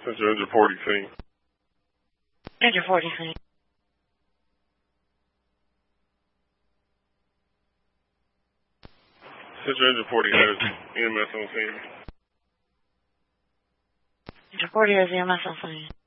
Central Engine 40 scene. Engine 40 scene. Central Engine 40 has EMS on scene. Engine 40 has EMS on scene.